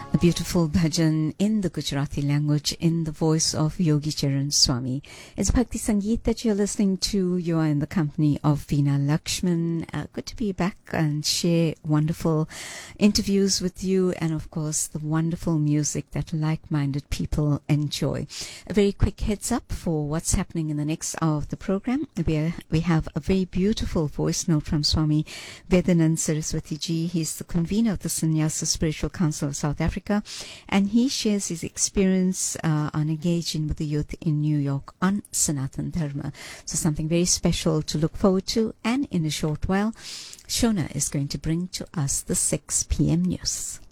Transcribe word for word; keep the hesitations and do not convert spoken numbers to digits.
A beautiful bhajan in the Gujarati language in the voice of Yogi Charan Swami. It's Bhakti Sangeet that you're listening to. You are in the company of Veena Lakshman. Uh, good to be back and share wonderful interviews with you, and of course the wonderful music that like-minded people enjoy. A very quick heads up for what's happening in the next hour of the program. We, are, we have a very beautiful voice note from Swami Vedanand Saraswati Ji. He's the convener of the Sannyasa Spiritual Council of South Africa. And he shares his experience uh, on engaging with the youth in New York on Sanatan Dharma. So something very special to look forward to. And in a short while, Shona is going to bring to us the six p.m. news.